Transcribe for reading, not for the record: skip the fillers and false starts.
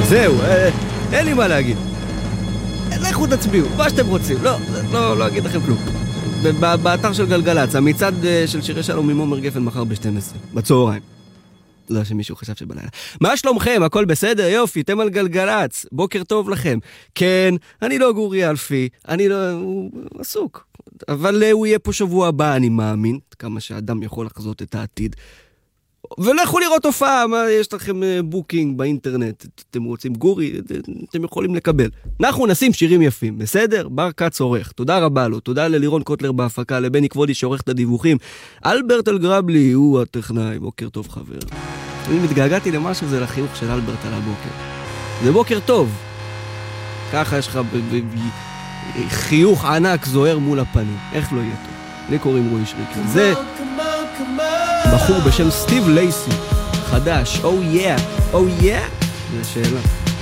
זהו, אין לי מה להגיד. לכו תצביעו, מה שאתם רוצים. לא אגיד לכם כלום. באתר של גלגלץ, המצעד של שירי שלום עם עומר גפן מחר ב-12, בצהריים. לא שמישהו חשב שבלילה. מה שלומכם? הכל בסדר? יופי, אתם על גלגלץ. בוקר טוב לכם. כן, אני לא גורי אלפי, הוא עסוק. אבל הוא יהיה פה שבוע הבא, אני מאמין, כמה שאדם יכול לחזות את העתיד. ולכו לראות הופעה, מה יש לכם בוקינג באינטרנט, אתם רוצים גורי, אתם יכולים לקבל. אנחנו נשים שירים יפים, בסדר? בר קץ עורך, תודה רבה לו, תודה ללירון קוטלר בהפקה, לבני כבודי שעורך את הדיווחים, אלברט אלגרבלי, הוא הטכנאי, בוקר טוב חבר. אני מתגעגעתי למשהו, זה לחיוך של אלברט על הבוקר. זה בוקר טוב. ככה יש לך חיוך ענק זוהר מול הפנים, איך לא יהיה טוב? לי קוראים רועי שריקי, זה בחור בשם סטיב לייסי, חדש, Oh yeah, זה שאלה.